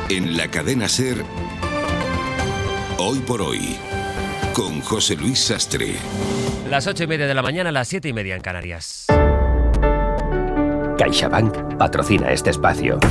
En la cadena SER, Hoy por Hoy, con José Luis Sastre. Las 8:30 de la mañana, las 7:30 en Canarias. CaixaBank patrocina este espacio.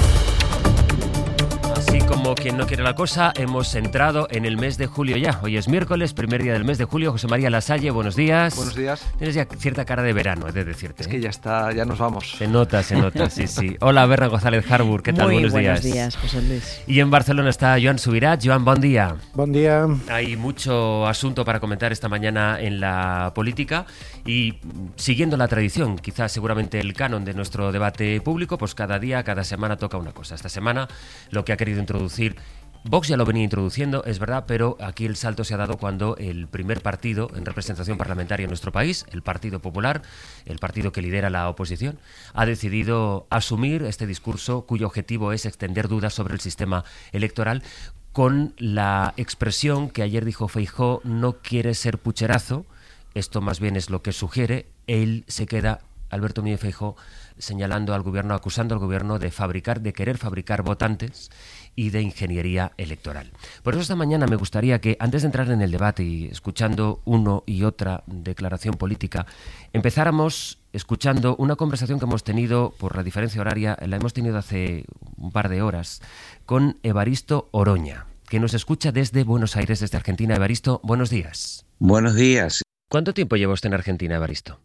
Así como quien no quiere la cosa, hemos entrado en el mes de julio ya. Hoy es miércoles, primer día del mes de julio. José María Lasalle, buenos días. Buenos días. Tienes ya cierta cara de verano, he de decirte. Es que ya está, ya nos vamos. Se nota, sí. Hola, Berna González Harbour, ¿qué tal? Muy buenos buenos días, José Luis. Y en Barcelona está Joan Subirats. Joan, buen día. Buen día. Hay mucho asunto para comentar esta mañana en la política y siguiendo la tradición, quizás seguramente el canon de nuestro debate público, pues cada día, cada semana toca una cosa. Esta semana lo que ha querido introducir Vox ya lo venía introduciendo, es verdad, pero aquí el salto se ha dado cuando el primer partido en representación parlamentaria en nuestro país, el Partido Popular, el partido que lidera la oposición, ha decidido asumir este discurso cuyo objetivo es extender dudas sobre el sistema electoral con la expresión que ayer dijo Feijóo: no quiere ser pucherazo. Esto más bien es lo que sugiere. Él se queda, Alberto Núñez Feijóo, señalando al gobierno, acusando al gobierno de querer fabricar votantes y de ingeniería electoral. Por eso esta mañana me gustaría que, antes de entrar en el debate y escuchando uno y otra declaración política, empezáramos escuchando una conversación que hemos tenido por la diferencia horaria, la hemos tenido hace un par de horas, con Evaristo Oroña, que nos escucha desde Buenos Aires, desde Argentina. Evaristo, buenos días. Buenos días. ¿Cuánto tiempo lleva usted en Argentina, Evaristo?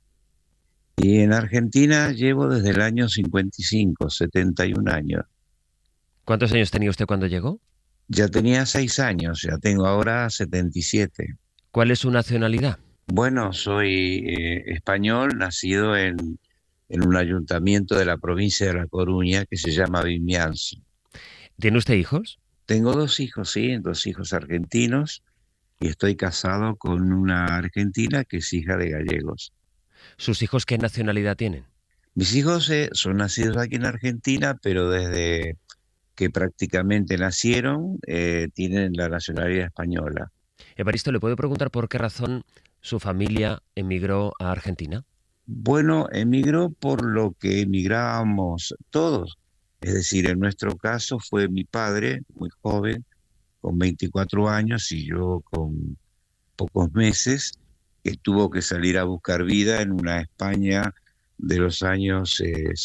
Y en Argentina llevo desde el año 55, 71 años. ¿Cuántos años tenía usted cuando llegó? Ya tenía 6 años, ya tengo ahora 77. ¿Cuál es su nacionalidad? Bueno, soy español, nacido en un ayuntamiento de la provincia de La Coruña que se llama Vimianzo. ¿Tiene usted hijos? Tengo 2 hijos, sí, 2 hijos argentinos, y estoy casado con una argentina que es hija de gallegos. ¿Sus hijos qué nacionalidad tienen? Mis hijos son nacidos aquí en Argentina, pero desde que prácticamente nacieron tienen la nacionalidad española. Evaristo, ¿le puedo preguntar por qué razón su familia emigró a Argentina? Bueno, emigró por lo que emigrábamos todos. Es decir, en nuestro caso fue mi padre, muy joven, con 24 años, y yo con pocos meses, que tuvo que salir a buscar vida en una España de los años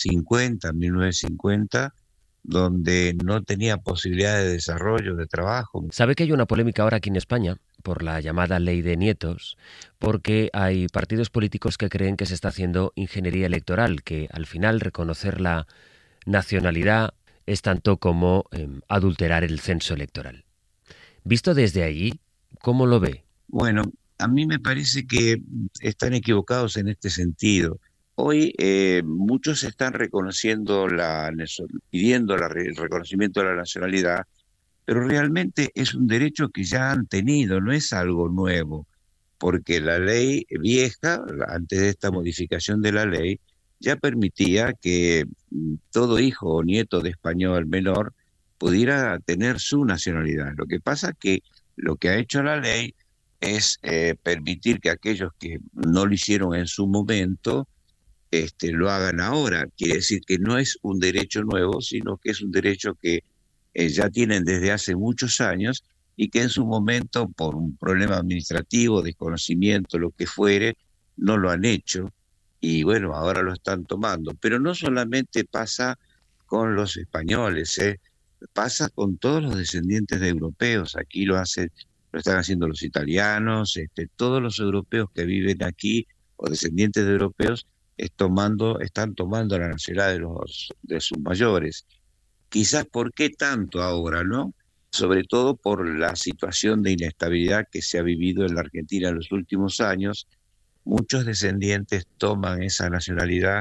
1950, donde no tenía posibilidad de desarrollo, de trabajo. ¿Sabe que hay una polémica ahora aquí en España por la llamada ley de nietos? Porque hay partidos políticos que creen que se está haciendo ingeniería electoral, que al final reconocer la nacionalidad es tanto como adulterar el censo electoral. Visto desde allí, ¿cómo lo ve? Bueno, a mí me parece que están equivocados en este sentido. Hoy muchos están reconociendo pidiendo el reconocimiento de la nacionalidad, pero realmente es un derecho que ya han tenido, no es algo nuevo, porque la ley vieja, antes de esta modificación de la ley, ya permitía que todo hijo o nieto de español menor pudiera tener su nacionalidad. Lo que pasa que lo que ha hecho la ley es permitir que aquellos que no lo hicieron en su momento lo hagan ahora. Quiere decir que no es un derecho nuevo, sino que es un derecho que ya tienen desde hace muchos años y que en su momento, por un problema administrativo, desconocimiento, lo que fuere, no lo han hecho y bueno, ahora lo están tomando. Pero no solamente pasa con los españoles, pasa con todos los descendientes de europeos. Aquí lo están haciendo los italianos, todos los europeos que viven aquí o descendientes de europeos están tomando la nacionalidad de sus mayores. Quizás ¿por qué tanto ahora, no? Sobre todo por la situación de inestabilidad que se ha vivido en la Argentina en los últimos años. Muchos descendientes toman esa nacionalidad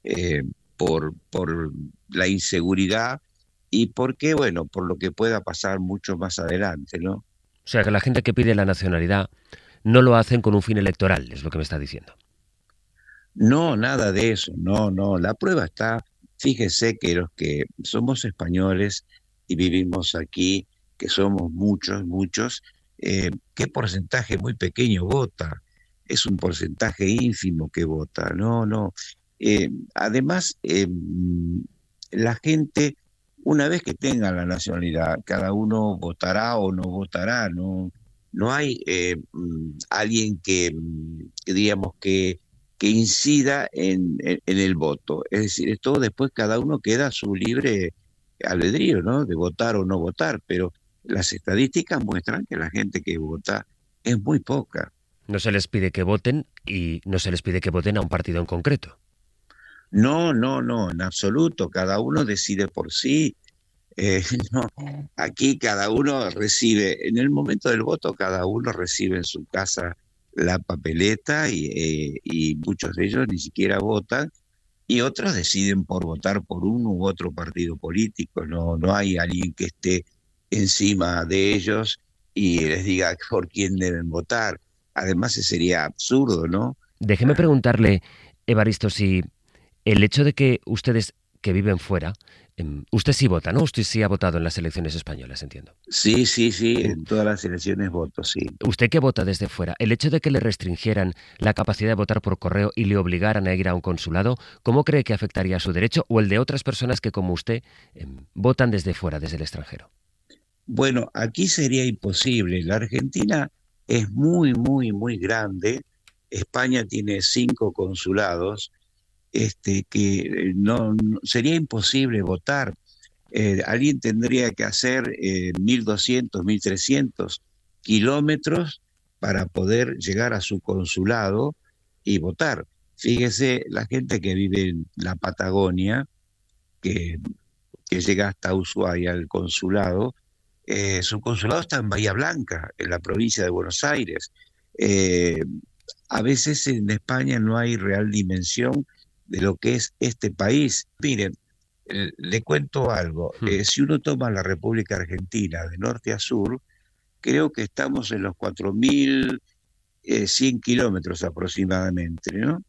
por la inseguridad y porque, bueno, por lo que pueda pasar mucho más adelante, ¿no? O sea, que la gente que pide la nacionalidad no lo hacen con un fin electoral, es lo que me está diciendo. No, nada de eso, no. La prueba está, fíjese que los que somos españoles y vivimos aquí, que somos muchos, ¿qué porcentaje muy pequeño vota? Es un porcentaje ínfimo que vota, no. Además, la gente una vez que tengan la nacionalidad, cada uno votará o no votará, no hay alguien que digamos que incida en el voto. Es decir, esto después cada uno queda a su libre albedrío, ¿no? De votar o no votar, pero las estadísticas muestran que la gente que vota es muy poca. No se les pide que voten y no se les pide que voten a un partido en concreto. No, en absoluto, cada uno decide por sí. No, aquí cada uno recibe, en el momento del voto, cada uno recibe en su casa la papeleta y muchos de ellos ni siquiera votan y otros deciden por votar por uno u otro partido político. No hay alguien que esté encima de ellos y les diga por quién deben votar. Además, sería absurdo, ¿no? Déjeme preguntarle, Evaristo, si el hecho de que ustedes que viven fuera, usted sí vota, ¿no? Usted sí ha votado en las elecciones españolas, entiendo. Sí, en todas las elecciones voto, sí. Usted que vota desde fuera, el hecho de que le restringieran la capacidad de votar por correo y le obligaran a ir a un consulado, ¿cómo cree que afectaría su derecho o el de otras personas que, como usted, votan desde fuera, desde el extranjero? Bueno, aquí sería imposible. La Argentina es muy grande. España tiene 5 consulados. Que no sería imposible votar. Alguien tendría que hacer 1.200, 1.300 kilómetros para poder llegar a su consulado y votar. Fíjese, la gente que vive en la Patagonia, que llega hasta Ushuaia al consulado, su consulado está en Bahía Blanca, en la provincia de Buenos Aires. A veces en España no hay real dimensión de lo que es este país. Miren, le cuento algo. Si uno toma la República Argentina de norte a sur, creo que estamos en los 4.100 kilómetros aproximadamente, ¿no?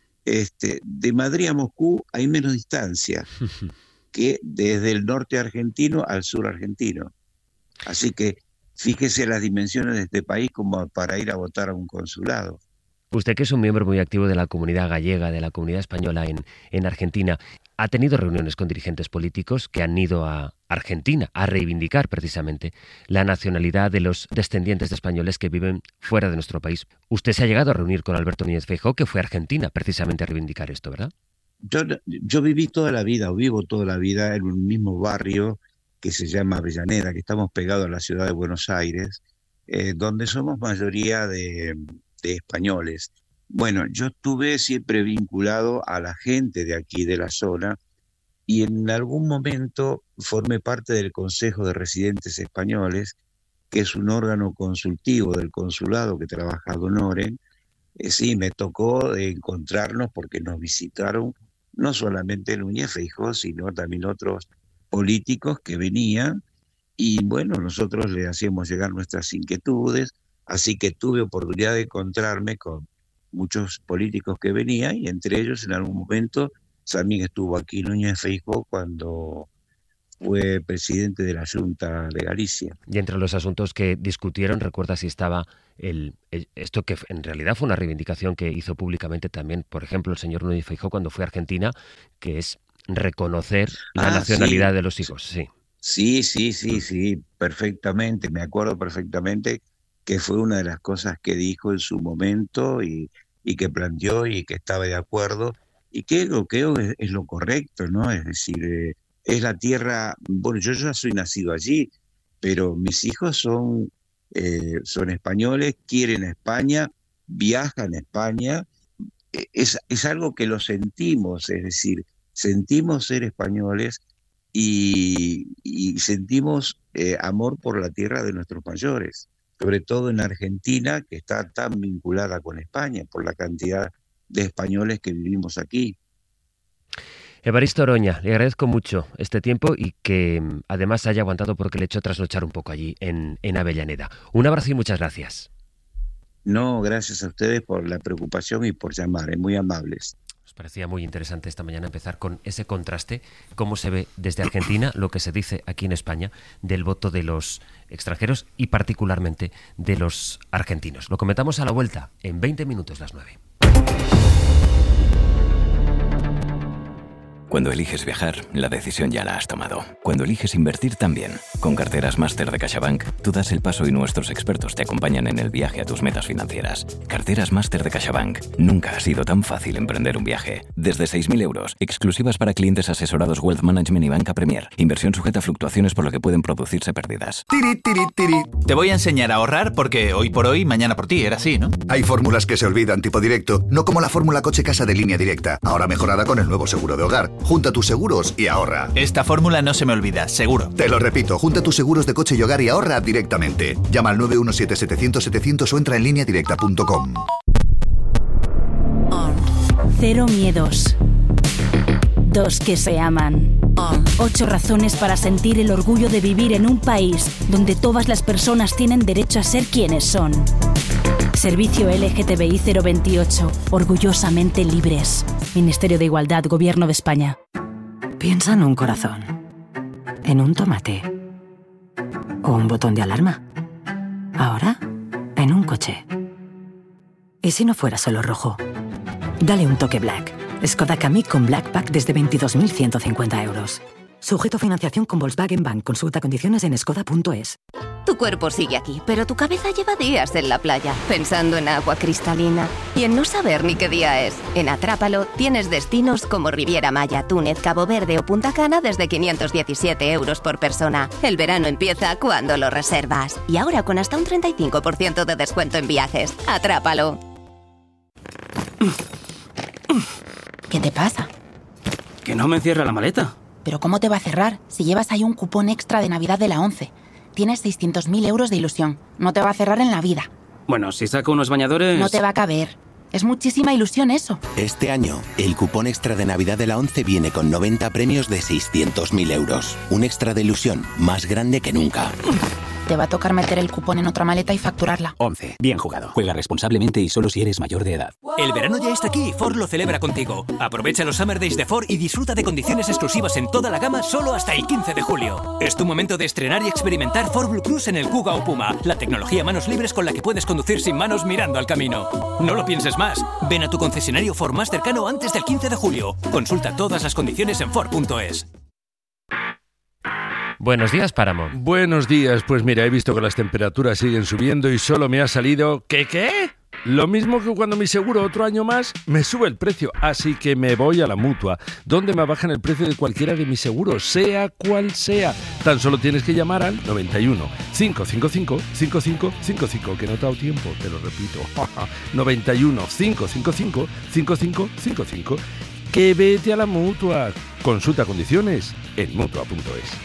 De Madrid a Moscú hay menos distancia que desde el norte argentino al sur argentino. Así que fíjese las dimensiones de este país como para ir a votar a un consulado. Usted, que es un miembro muy activo de la comunidad gallega, de la comunidad española en Argentina, ha tenido reuniones con dirigentes políticos que han ido a Argentina a reivindicar precisamente la nacionalidad de los descendientes de españoles que viven fuera de nuestro país. Usted se ha llegado a reunir con Alberto Núñez Feijóo, que fue a Argentina precisamente a reivindicar esto, ¿verdad? Yo viví toda la vida, o vivo toda la vida, en un mismo barrio que se llama Avellaneda, que estamos pegados a la ciudad de Buenos Aires, donde somos mayoría de españoles. Bueno, yo estuve siempre vinculado a la gente de aquí, de la zona, y en algún momento formé parte del Consejo de Residentes Españoles, que es un órgano consultivo del consulado que trabaja ad honorem. Sí, me tocó encontrarnos porque nos visitaron no solamente Núñez Feijóo, sino también otros políticos que venían, y bueno, nosotros le hacíamos llegar nuestras inquietudes. Así que tuve oportunidad de encontrarme con muchos políticos que venían y entre ellos en algún momento también estuvo aquí Núñez Feijóo cuando fue presidente de la Junta de Galicia. Y entre los asuntos que discutieron, recuerda si estaba esto que en realidad fue una reivindicación que hizo públicamente también, por ejemplo, el señor Núñez Feijóo cuando fue a Argentina, que es reconocer la nacionalidad de los hijos. Sí, perfectamente, me acuerdo perfectamente que fue una de las cosas que dijo en su momento y que planteó y que estaba de acuerdo, y que lo que es lo correcto, ¿no? Es decir, es la tierra, bueno, yo ya soy nacido allí, pero mis hijos son españoles, quieren España, viajan a España, es algo que lo sentimos, es decir, sentimos ser españoles y sentimos amor por la tierra de nuestros mayores, sobre todo en Argentina, que está tan vinculada con España por la cantidad de españoles que vivimos aquí. Evaristo Oroña, le agradezco mucho este tiempo y que además haya aguantado porque le he hecho trasnochar un poco allí en Avellaneda. Un abrazo y muchas gracias. No, gracias a ustedes por la preocupación y por llamar, muy amables. Nos parecía muy interesante esta mañana empezar con ese contraste, cómo se ve desde Argentina lo que se dice aquí en España del voto de los extranjeros y particularmente de los argentinos. Lo comentamos a la vuelta, en 20 minutos, las 9. Cuando eliges viajar, la decisión ya la has tomado. Cuando eliges invertir también. Con Carteras Máster de CaixaBank, tú das el paso y nuestros expertos te acompañan en el viaje a tus metas financieras. Carteras Máster de CaixaBank. Nunca ha sido tan fácil emprender un viaje. Desde 6.000 euros, exclusivas para clientes asesorados Wealth Management y Banca Premier. Inversión sujeta a fluctuaciones por lo que pueden producirse pérdidas. Tiri, tiri, tiri. Te voy a enseñar a ahorrar porque hoy por hoy, mañana por ti, era así, ¿no? Hay fórmulas que se olvidan tipo directo, no como la fórmula coche-casa de Línea Directa, ahora mejorada con el nuevo seguro de hogar. Junta tus seguros y ahorra. Esta fórmula no se me olvida, seguro. Te lo repito, junta tus seguros de coche y hogar y ahorra directamente. Llama al 917-700-700 o entra en lineadirecta.com. Cero miedos. 2 que se aman. 8 razones para sentir el orgullo de vivir en un país donde todas las personas tienen derecho a ser quienes son. Servicio LGTBI 028. Orgullosamente libres. Ministerio de Igualdad, Gobierno de España. Piensa en un corazón, en un tomate o un botón de alarma. Ahora, en un coche. ¿Y si no fuera solo rojo? Dale un toque black. Skoda Kamiq con Black Pack desde 22.150 euros. Sujeto a financiación con Volkswagen Bank. Consulta condiciones en skoda.es. Tu cuerpo sigue aquí, pero tu cabeza lleva días en la playa, pensando en agua cristalina y en no saber ni qué día es. En Atrápalo tienes destinos como Riviera Maya, Túnez, Cabo Verde o Punta Cana desde 517 euros por persona. El verano empieza cuando lo reservas. Y ahora con hasta un 35% de descuento en viajes. Atrápalo. ¿Qué te pasa? Que no me cierra la maleta. ¿Pero cómo te va a cerrar si llevas ahí un cupón extra de Navidad de la 11? Tienes 600.000 euros de ilusión. No te va a cerrar en la vida. Bueno, si saco unos bañadores... No te va a caber. Es muchísima ilusión eso. Este año, el cupón extra de Navidad de la 11 viene con 90 premios de 600.000 euros. Un extra de ilusión más grande que nunca. Te va a tocar meter el cupón en otra maleta y facturarla. 11. Bien jugado. Juega responsablemente y solo si eres mayor de edad. El verano ya está aquí y Ford lo celebra contigo. Aprovecha los Summer Days de Ford y disfruta de condiciones exclusivas en toda la gama solo hasta el 15 de julio. Es tu momento de estrenar y experimentar Ford Blue Cruise en el Kuga o Puma, la tecnología manos libres con la que puedes conducir sin manos mirando al camino. No lo pienses más. Ven a tu concesionario Ford más cercano antes del 15 de julio. Consulta todas las condiciones en Ford.es. Buenos días, Páramo. Buenos días. Pues mira, he visto que las temperaturas siguen subiendo y solo me ha salido... ¿Qué? Lo mismo que cuando mi seguro otro año más me sube el precio. Así que me voy a la Mutua, donde me bajan el precio de cualquiera de mis seguros, sea cual sea. Tan solo tienes que llamar al 91 555 5555, que no te ha dado tiempo, te lo repito. 91 555 5555. Que vete a la Mutua. Consulta condiciones en Mutua.es.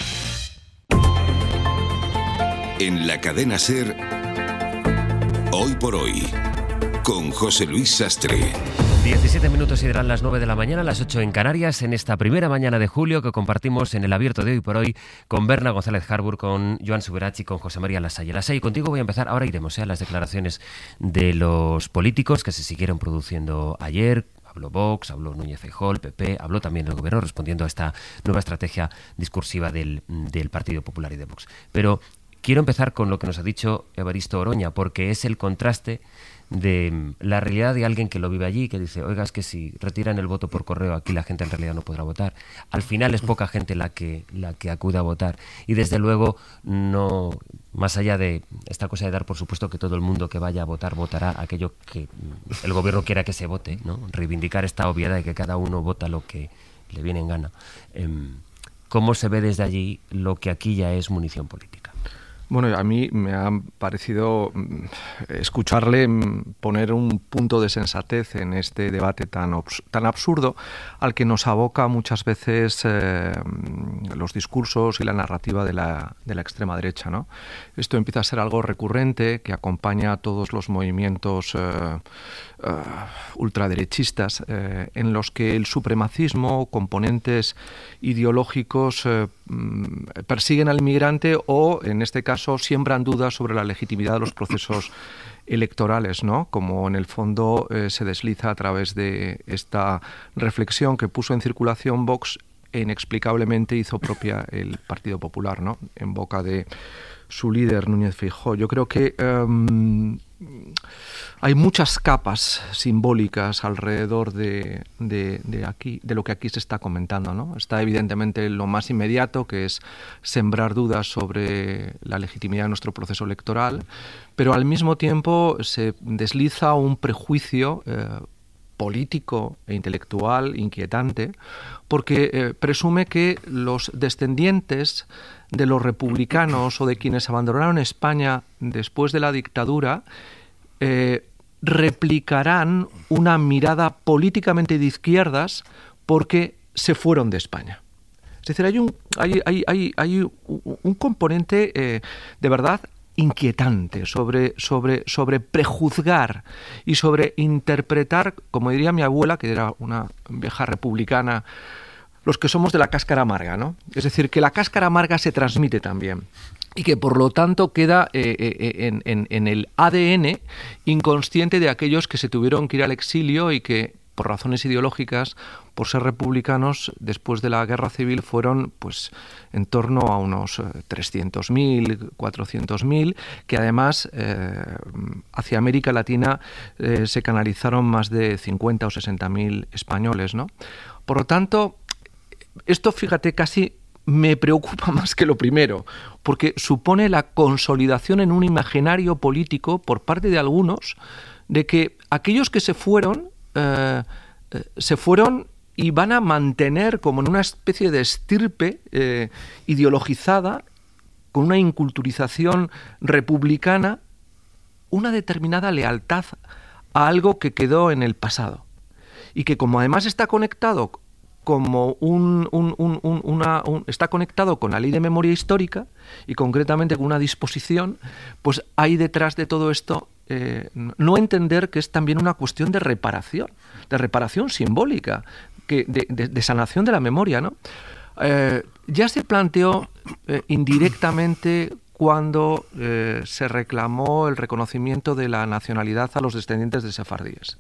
En la cadena SER, Hoy por Hoy, con José Luis Sastre. 17 minutos y serán las 9 de la mañana, las 8 en Canarias, en esta primera mañana de julio que compartimos en el abierto de Hoy por Hoy con Berna González Harbour, con Joan Subirats y con José María Lasalle. Lasalle, contigo voy a empezar, ahora iremos a las declaraciones de los políticos que se siguieron produciendo ayer. Habló Vox, habló Núñez Feijóo, el PP, habló también el Gobierno respondiendo a esta nueva estrategia discursiva del Partido Popular y de Vox. Pero quiero empezar con lo que nos ha dicho Evaristo Oroña, porque es el contraste de la realidad de alguien que lo vive allí, que dice, oiga, es que si retiran el voto por correo, aquí la gente en realidad no podrá votar. Al final es poca gente la que acude a votar. Y desde luego, no, más allá de esta cosa de dar por supuesto que todo el mundo que vaya a votar votará aquello que el Gobierno quiera que se vote, ¿no? Reivindicar esta obviedad de que cada uno vota lo que le viene en gana. ¿Cómo se ve desde allí lo que aquí ya es munición política? Bueno, a mí me ha parecido escucharle poner un punto de sensatez en este debate tan absurdo al que nos aboca muchas veces los discursos y la narrativa de la extrema derecha, ¿no? Esto empieza a ser algo recurrente que acompaña a todos los movimientos ultraderechistas en los que el supremacismo, componentes ideológicos persiguen al inmigrante o, en este caso, siembran dudas sobre la legitimidad de los procesos electorales, ¿no? Como en el fondo se desliza a través de esta reflexión que puso en circulación Vox e inexplicablemente hizo propia el Partido Popular, ¿no? En boca de su líder, Núñez Feijóo. Yo creo que hay muchas capas simbólicas alrededor de lo que aquí se está comentando, ¿no? Está evidentemente lo más inmediato, que es sembrar dudas sobre la legitimidad de nuestro proceso electoral, pero al mismo tiempo se desliza un prejuicio político e intelectual inquietante, porque presume que los descendientes de los republicanos o de quienes abandonaron España después de la dictadura replicarán una mirada políticamente de izquierdas porque se fueron de España. Es decir, hay un componente de verdad inquietante sobre prejuzgar y sobre interpretar, como diría mi abuela, que era una vieja republicana, los que somos de la cáscara amarga, ¿no? Es decir, que la cáscara amarga se transmite también y que por lo tanto queda en el ADN inconsciente de aquellos que se tuvieron que ir al exilio y que por razones ideológicas, por ser republicanos, después de la Guerra Civil fueron pues en torno a unos 300.000, 400.000, que además hacia América Latina se canalizaron más de 50 o 60.000 españoles, ¿no? Por lo tanto, esto, fíjate, casi me preocupa más que lo primero, porque supone la consolidación en un imaginario político por parte de algunos de que aquellos que se fueron y van a mantener como en una especie de estirpe ideologizada, con una inculturización republicana, una determinada lealtad a algo que quedó en el pasado y que, como además está conectado como está conectado con la ley de memoria histórica y concretamente con una disposición, pues hay detrás de todo esto no entender que es también una cuestión de reparación simbólica, de sanación de la memoria, ¿no? Ya se planteó indirectamente cuando se reclamó el reconocimiento de la nacionalidad a los descendientes de sefardíes.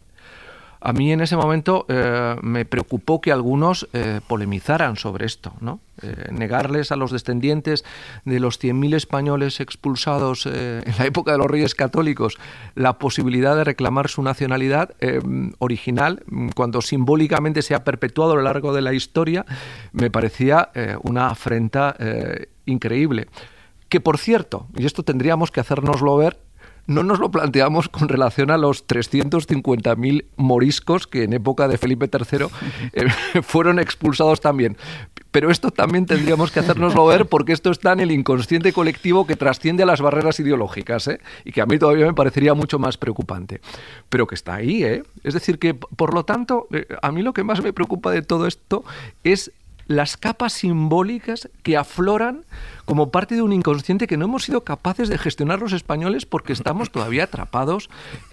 A mí en ese momento me preocupó que algunos polemizaran sobre esto, ¿no? Negarles a los descendientes de los 100.000 españoles expulsados en la época de los Reyes Católicos la posibilidad de reclamar su nacionalidad original, cuando simbólicamente se ha perpetuado a lo largo de la historia, me parecía una afrenta increíble. Que, por cierto, y esto tendríamos que hacérnoslo ver, no nos lo planteamos con relación a los 350.000 moriscos que en época de Felipe III fueron expulsados también. Pero esto también tendríamos que hacérnoslo ver, porque esto está en el inconsciente colectivo que trasciende a las barreras ideológicas, y que a mí todavía me parecería mucho más preocupante. Pero que está ahí, Es decir, que por lo tanto, a mí lo que más me preocupa de todo esto es las capas simbólicas que afloran como parte de un inconsciente que no hemos sido capaces de gestionar los españoles, porque estamos todavía atrapados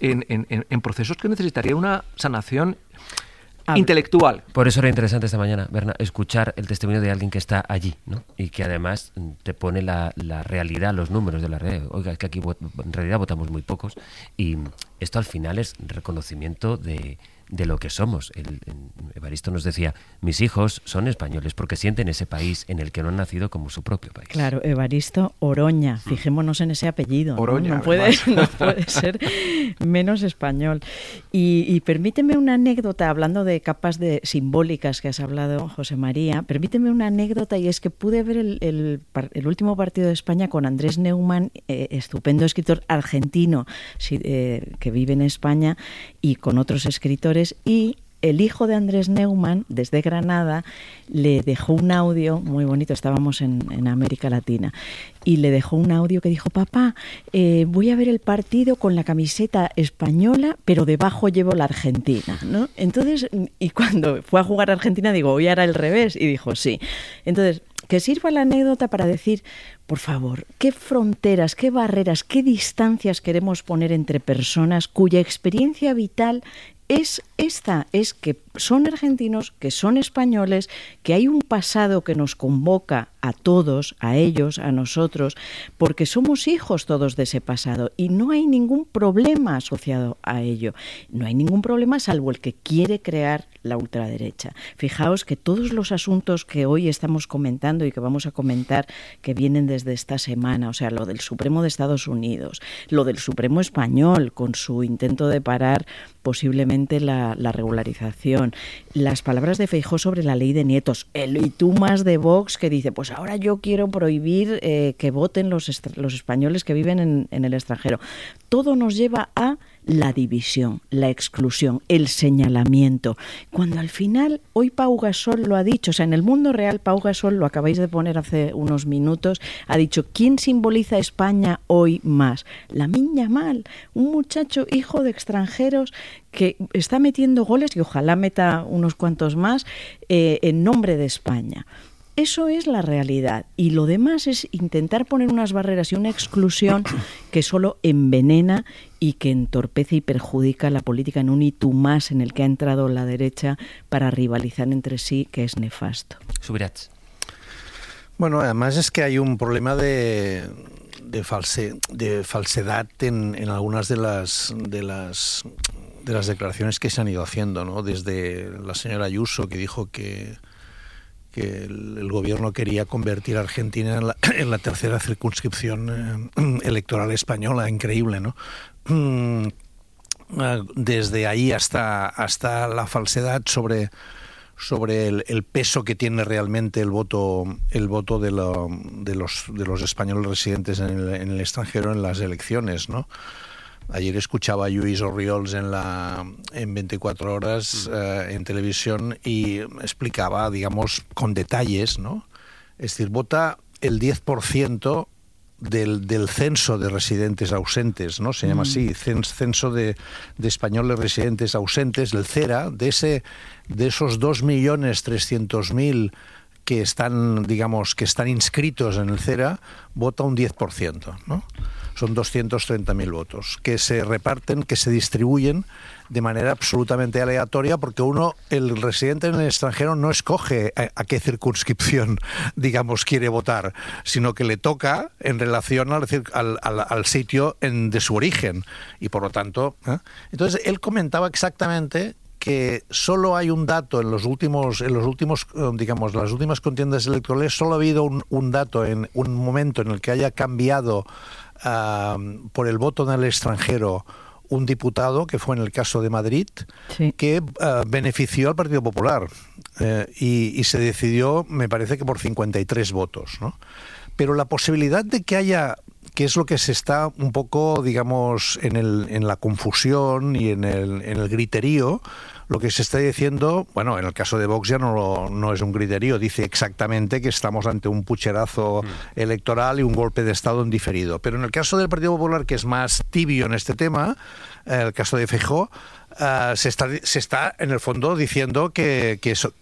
en procesos que necesitarían una sanación intelectual. Por eso era interesante esta mañana, Berna, escuchar el testimonio de alguien que está allí, ¿no? Y que además te pone la realidad, los números de la realidad. Oiga, es que aquí en realidad votamos muy pocos, y esto al final es reconocimiento de lo que somos. Evaristo nos decía, mis hijos son españoles porque sienten ese país en el que no han nacido como su propio país. Claro, Evaristo Oroña, fijémonos en ese apellido. Oroña, no puede ser menos español. Y permíteme una anécdota, hablando de capas simbólicas que has hablado, José María, permíteme una anécdota, y es que pude ver el último partido de España con Andrés Neumann, estupendo escritor argentino que vive en España, y con otros escritores, y el hijo de Andrés Neumann, desde Granada, le dejó un audio muy bonito. Estábamos en América Latina, y le dejó un audio que dijo: papá, voy a ver el partido con la camiseta española, pero debajo llevo la argentina, ¿no? Entonces, y cuando fue a jugar a Argentina, digo, hoy hará el revés, y dijo sí. Entonces, que sirva la anécdota para decir, por favor, qué fronteras, qué barreras, qué distancias queremos poner entre personas cuya experiencia vital es Esta es que son argentinos, que son españoles, que hay un pasado que nos convoca a todos, a ellos, a nosotros, porque somos hijos todos de ese pasado y no hay ningún problema asociado a ello. No hay ningún problema salvo el que quiere crear la ultraderecha. Fijaos que todos los asuntos que hoy estamos comentando y que vamos a comentar, que vienen desde esta semana, o sea, lo del Supremo de Estados Unidos, lo del Supremo español con su intento de parar posiblemente la regularización, las palabras de Feijóo sobre la ley de nietos, el y tú más de Vox que dice, pues ahora yo quiero prohibir que voten los españoles que viven en el extranjero. Todo nos lleva a la división, la exclusión, el señalamiento. Cuando al final, hoy Pau Gasol lo ha dicho, o sea, en el mundo real, Pau Gasol, lo acabáis de poner hace unos minutos, ha dicho, ¿quién simboliza a España hoy más? Lamine Yamal, un muchacho hijo de extranjeros que está metiendo goles y ojalá meta unos cuantos más en nombre de España. Eso es la realidad y lo demás es intentar poner unas barreras y una exclusión que solo envenena y que entorpece y perjudica la política en un y tú más en el que ha entrado la derecha para rivalizar entre sí, que es nefasto. Subirats. Bueno, además es que hay un problema de falsedad en algunas de las declaraciones que se han ido haciendo, ¿no? Desde la señora Ayuso, que dijo que el gobierno quería convertir a Argentina en la tercera circunscripción electoral española, increíble, ¿no? Desde ahí hasta la falsedad sobre el peso que tiene realmente el voto de los españoles residentes en el extranjero en las elecciones, ¿no? Ayer escuchaba a Lluís Orriols en 24 horas en televisión y explicaba, digamos, con detalles, ¿no? Es decir, vota el 10% del censo de residentes ausentes, ¿no? Se llama así, censo de españoles residentes ausentes, el CERA, de esos 2.300.000 que están, digamos, que están inscritos en el CERA, vota un 10%, ¿no? Son 230.000 votos que se reparten, que se distribuyen de manera absolutamente aleatoria, porque el residente en el extranjero no escoge a qué circunscripción, digamos, quiere votar, sino que le toca en relación al sitio de su origen. Y por lo tanto, entonces él comentaba exactamente que solo hay un dato en los últimos, digamos, las últimas contiendas electorales, solo ha habido un dato en un momento en el que haya cambiado por el voto en el extranjero un diputado, que fue en el caso de Madrid, sí, que benefició al Partido Popular y se decidió, me parece que por 53 votos, ¿no? Pero la posibilidad de que haya, que es lo que se está un poco, digamos, en la confusión y en el griterío, lo que se está diciendo, bueno, en el caso de Vox ya no es un griterío, dice exactamente que estamos ante un pucherazo electoral y un golpe de Estado en diferido. Pero en el caso del Partido Popular, que es más tibio en este tema, el caso de Feijóo, se está en el fondo diciendo que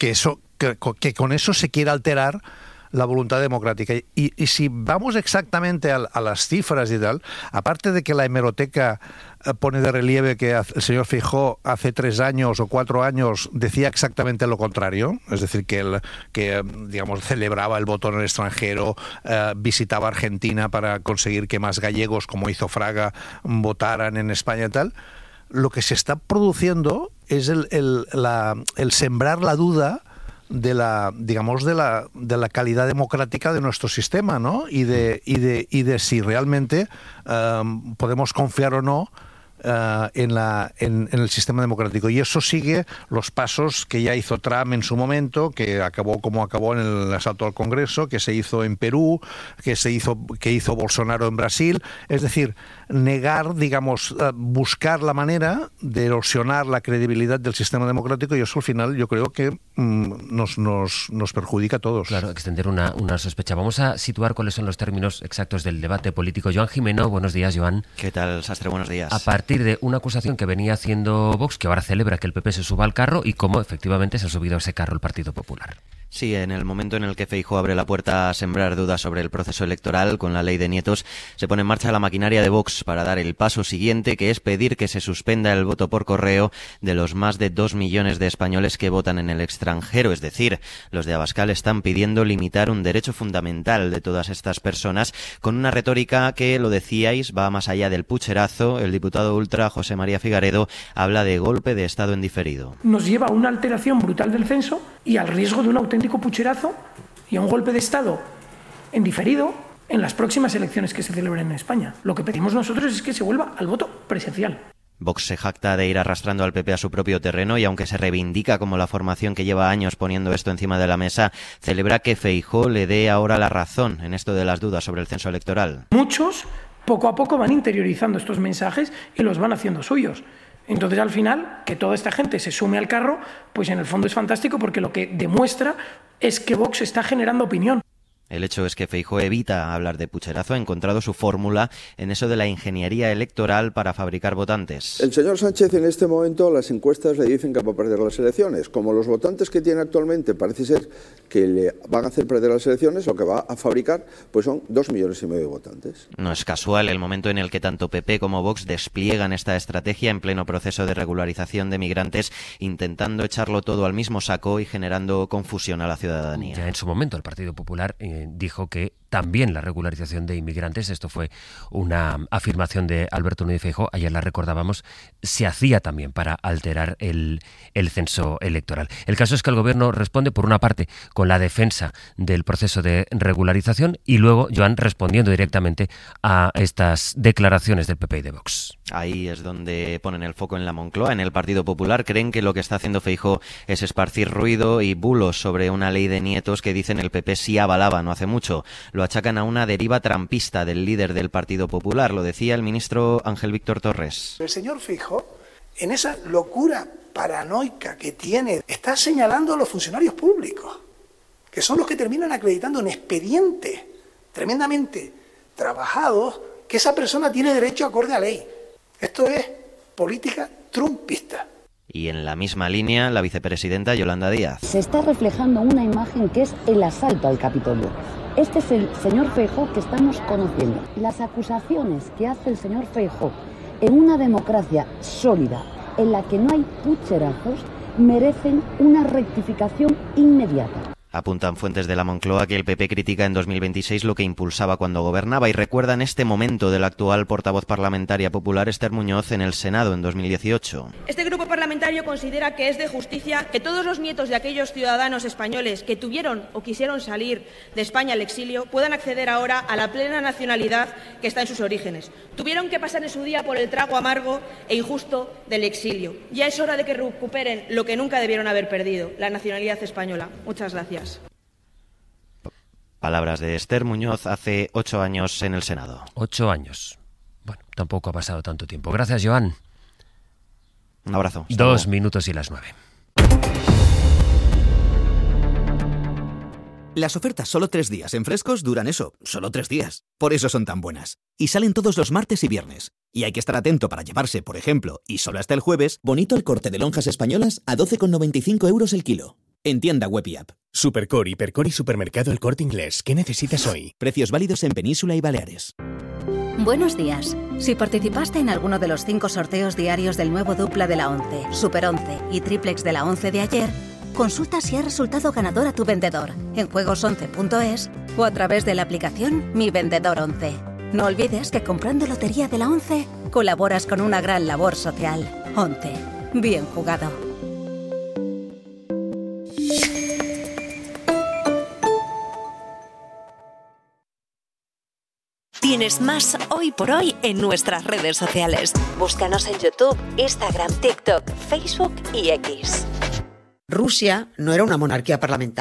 con eso se quiere alterar la voluntad democrática. Y si vamos exactamente a las cifras y tal, aparte de que la hemeroteca pone de relieve que el señor Feijóo hace 3 años o 4 años decía exactamente lo contrario, es decir, que digamos, celebraba el voto en el extranjero, visitaba Argentina para conseguir que más gallegos, como hizo Fraga, votaran en España y tal, lo que se está produciendo es el sembrar la duda de la calidad democrática de nuestro sistema, ¿no? Y de si realmente podemos confiar o no en el sistema democrático. Y eso sigue los pasos que ya hizo Trump en su momento, que acabó como acabó en el asalto al Congreso, que se hizo en Perú, que hizo Bolsonaro en Brasil. Es decir, negar, digamos, buscar la manera de erosionar la credibilidad del sistema democrático, y eso al final yo creo que nos perjudica a todos. Claro, extender una sospecha. Vamos a situar cuáles son los términos exactos del debate político. Joan Jimeno, buenos días, Joan. ¿Qué tal, Sastre? Buenos días. A partir de una acusación que venía haciendo Vox, que ahora celebra que el PP se suba al carro, y cómo efectivamente se ha subido a ese carro el Partido Popular. Sí, en el momento en el que Feijóo abre la puerta a sembrar dudas sobre el proceso electoral con la ley de nietos, se pone en marcha la maquinaria de Vox para dar el paso siguiente, que es pedir que se suspenda el voto por correo de los más de 2 millones de españoles que votan en el extranjero. Es decir, los de Abascal están pidiendo limitar un derecho fundamental de todas estas personas con una retórica que, lo decíais, va más allá del pucherazo. El diputado ultra José María Figaredo habla de golpe de Estado en diferido. Nos lleva a una alteración brutal del censo y al riesgo de un auténtico pucherazo y a un golpe de Estado en diferido en las próximas elecciones que se celebren en España. Lo que pedimos nosotros es que se vuelva al voto presencial. Vox se jacta de ir arrastrando al PP a su propio terreno y, aunque se reivindica como la formación que lleva años poniendo esto encima de la mesa, celebra que Feijóo le dé ahora la razón en esto de las dudas sobre el censo electoral. Muchos, poco a poco, van interiorizando estos mensajes y los van haciendo suyos. Entonces, al final, que toda esta gente se sume al carro, pues en el fondo es fantástico, porque lo que demuestra es que Vox está generando opinión. El hecho es que Feijóo evita hablar de pucherazo, ha encontrado su fórmula en eso de la ingeniería electoral para fabricar votantes. El señor Sánchez, en este momento, las encuestas le dicen que va a perder las elecciones. Como los votantes que tiene actualmente parece ser que le van a hacer perder las elecciones, lo que va a fabricar pues son 2,5 millones de votantes. No es casual el momento en el que tanto PP como Vox despliegan esta estrategia en pleno proceso de regularización de migrantes, intentando echarlo todo al mismo saco y generando confusión a la ciudadanía. Ya en su momento el Partido Popular dijo que también la regularización de inmigrantes, esto fue una afirmación de Alberto Núñez Feijóo, ayer la recordábamos, se hacía también para alterar el censo electoral. El caso es que el gobierno responde, por una parte, con la defensa del proceso de regularización y luego, Joan, respondiendo directamente a estas declaraciones del PP y de Vox. Ahí es donde ponen el foco en la Moncloa. En el Partido Popular creen que lo que está haciendo Feijóo es esparcir ruido y bulos sobre una ley de nietos que dicen el PP sí avalaba no hace mucho. Lo achacan a una deriva trampista del líder del Partido Popular, lo decía el ministro Ángel Víctor Torres. El señor Feijóo, en esa locura paranoica que tiene, está señalando a los funcionarios públicos, que son los que terminan acreditando en expedientes tremendamente trabajados que esa persona tiene derecho acorde a ley. Esto es política trumpista. Y en la misma línea, la vicepresidenta Yolanda Díaz. Se está reflejando una imagen que es el asalto al Capitolio. Este es el señor Feijóo que estamos conociendo. Las acusaciones que hace el señor Feijóo en una democracia sólida, en la que no hay pucherazos, merecen una rectificación inmediata. Apuntan fuentes de la Moncloa que el PP critica en 2026 lo que impulsaba cuando gobernaba y recuerdan este momento del actual portavoz parlamentaria popular Esther Muñoz en el Senado en 2018. Este grupo parlamentario considera que es de justicia que todos los nietos de aquellos ciudadanos españoles que tuvieron o quisieron salir de España al exilio puedan acceder ahora a la plena nacionalidad que está en sus orígenes. Tuvieron que pasar en su día por el trago amargo e injusto del exilio. Ya es hora de que recuperen lo que nunca debieron haber perdido, la nacionalidad española. Muchas gracias. Palabras de Esther Muñoz hace 8 años en el Senado. 8 años. Bueno, tampoco ha pasado tanto tiempo. Gracias, Joan. Un abrazo. 2 minutos y las 9. Las ofertas solo 3 días en Frescos duran eso, solo 3 días. Por eso son tan buenas. Y salen todos los martes y viernes. Y hay que estar atento para llevarse, por ejemplo, y solo hasta el jueves, bonito el corte de lonjas españolas a 12,95 € el kilo. En tienda web y app. Supercor, Hipercor y Supermercado El Corte Inglés. ¿Qué necesitas hoy? Precios válidos en Península y Baleares. Buenos días. Si participaste en alguno de los 5 sorteos diarios del nuevo dupla de la 11, Super 11 y triplex de la 11 de ayer, consulta si ha resultado ganador a tu vendedor en juegos11.es o a través de la aplicación Mi Vendedor 11. No olvides que comprando Lotería de la 11 colaboras con una gran labor social. 11. Bien jugado. Tienes más Hoy por Hoy en nuestras redes sociales. Búscanos en YouTube, Instagram, TikTok, Facebook y X. Rusia no era una monarquía parlamentaria.